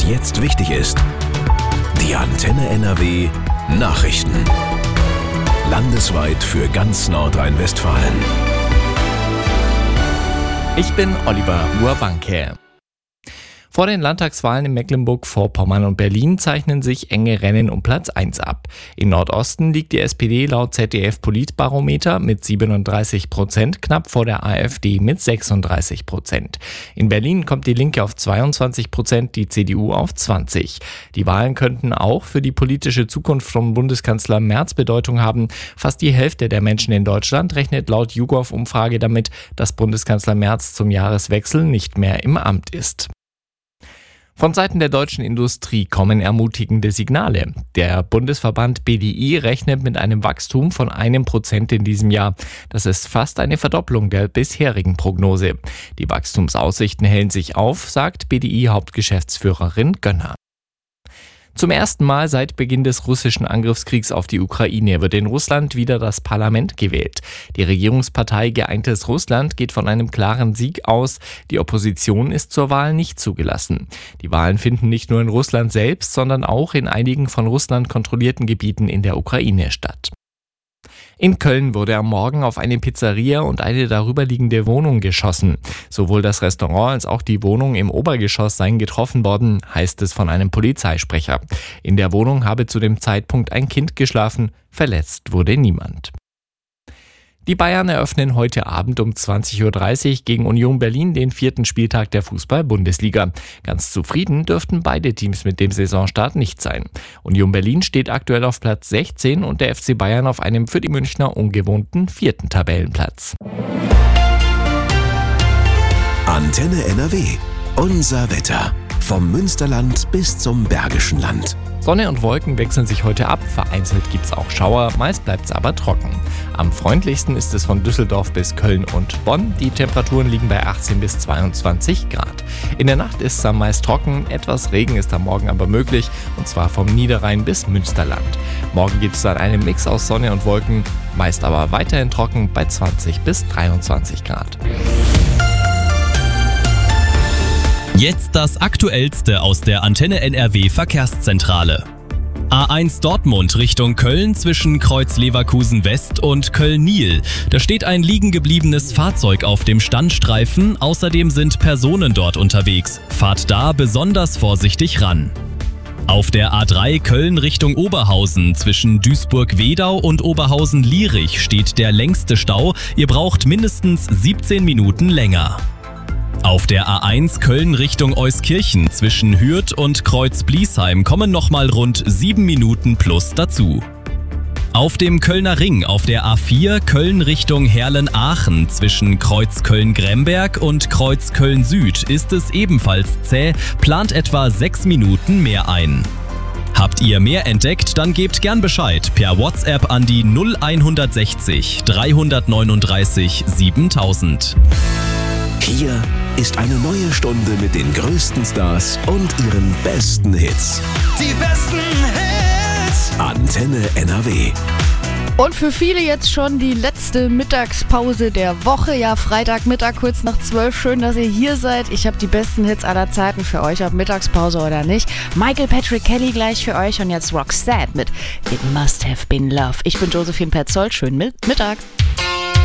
jetzt wichtig ist. Die Antenne NRW Nachrichten. Landesweit für ganz Nordrhein-Westfalen. Ich bin Oliver Urbanke. Vor den Landtagswahlen in Mecklenburg-Vorpommern und Berlin zeichnen sich enge Rennen um Platz 1 ab. Im Nordosten liegt die SPD laut ZDF-Politbarometer mit 37% knapp vor der AfD mit 36%. In Berlin kommt die Linke auf 22%, die CDU auf 20%. Die Wahlen könnten auch für die politische Zukunft von Bundeskanzler Merz Bedeutung haben. Fast die Hälfte der Menschen in Deutschland rechnet laut YouGov-Umfrage damit, dass Bundeskanzler Merz zum Jahreswechsel nicht mehr im Amt ist. Von Seiten der deutschen Industrie kommen ermutigende Signale. Der Bundesverband BDI rechnet mit einem Wachstum von 1% in diesem Jahr. Das ist fast eine Verdopplung der bisherigen Prognose. Die Wachstumsaussichten hellen sich auf, sagt BDI-Hauptgeschäftsführerin Gönner. Zum ersten Mal seit Beginn des russischen Angriffskriegs auf die Ukraine wird in Russland wieder das Parlament gewählt. Die Regierungspartei Geeintes Russland geht von einem klaren Sieg aus. Die Opposition ist zur Wahl nicht zugelassen. Die Wahlen finden nicht nur in Russland selbst, sondern auch in einigen von Russland kontrollierten Gebieten in der Ukraine statt. In Köln wurde am Morgen auf eine Pizzeria und eine darüberliegende Wohnung geschossen. Sowohl das Restaurant als auch die Wohnung im Obergeschoss seien getroffen worden, heißt es von einem Polizeisprecher. In der Wohnung habe zu dem Zeitpunkt ein Kind geschlafen, verletzt wurde niemand. Die Bayern eröffnen heute Abend um 20.30 Uhr gegen Union Berlin den 4. Spieltag der Fußball-Bundesliga. Ganz zufrieden dürften beide Teams mit dem Saisonstart nicht sein. Union Berlin steht aktuell auf Platz 16 und der FC Bayern auf einem für die Münchner ungewohnten 4. Tabellenplatz. Antenne NRW. Unser Wetter. Vom Münsterland bis zum Bergischen Land. Sonne und Wolken wechseln sich heute ab, vereinzelt gibt's auch Schauer, meist bleibt's aber trocken. Am freundlichsten ist es von Düsseldorf bis Köln und Bonn. Die Temperaturen liegen bei 18 bis 22 Grad. In der Nacht ist es am meist trocken, etwas Regen ist am Morgen aber möglich, und zwar vom Niederrhein bis Münsterland. Morgen gibt es dann einen Mix aus Sonne und Wolken, meist aber weiterhin trocken bei 20 bis 23 Grad. Jetzt das Aktuellste aus der Antenne NRW Verkehrszentrale. A1 Dortmund Richtung Köln zwischen Kreuz Leverkusen West und Köln-Niel. Da steht ein liegen gebliebenes Fahrzeug auf dem Standstreifen, außerdem sind Personen dort unterwegs. Fahrt da besonders vorsichtig ran. Auf der A3 Köln Richtung Oberhausen zwischen Duisburg-Wedau und Oberhausen-Lierich steht der längste Stau. Ihr braucht mindestens 17 Minuten länger. Auf der A1 Köln Richtung Euskirchen zwischen Hürth und Kreuz-Bliesheim kommen nochmal rund 7 Minuten plus dazu. Auf dem Kölner Ring auf der A4 Köln Richtung Herlen-Aachen zwischen Kreuz Köln-Gremberg und Kreuz Köln-Süd ist es ebenfalls zäh, plant etwa 6 Minuten mehr ein. Habt ihr mehr entdeckt, dann gebt gern Bescheid per WhatsApp an die 0160 339 7000. Hier ist eine neue Stunde mit den größten Stars und ihren besten Hits. Die besten Hits. Antenne NRW. Und für viele jetzt schon die letzte Mittagspause der Woche. Ja, Freitagmittag, kurz nach 12. Schön, dass ihr hier seid. Ich habe die besten Hits aller Zeiten für euch, ob Mittagspause oder nicht. Michael Patrick Kelly gleich für euch und jetzt Roxette mit It Must Have Been Love. Ich bin Josephine Petzold. Schönen Mittag.